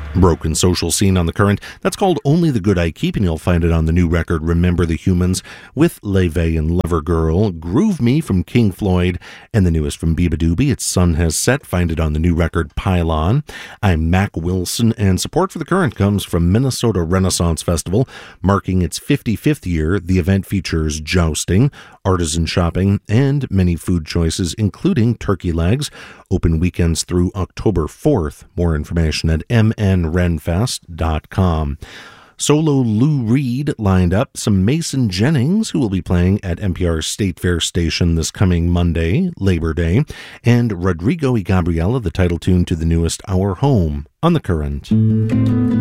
Broken social scene on The Current. That's called Only the Good I Keep, and you'll find it on the new record Remember the Humans with Leve and Lover Girl, Groove Me from King Floyd, and the newest from Biba Doobie, Its Sun Has Set. Find it on the new record Pylon. I'm Mac Wilson, and support for The Current comes from Minnesota Renaissance Festival. Marking its 55th year, the event features jousting, artisan shopping, and many food choices, including turkey legs. Open weekends through October 4th. More information at mnrenfest.com. Solo Lou Reed lined up, some Mason Jennings, who will be playing at NPR's State Fair Station this coming Monday, Labor Day, and Rodrigo y Gabriela, the title tune to the newest Our Home on The Current.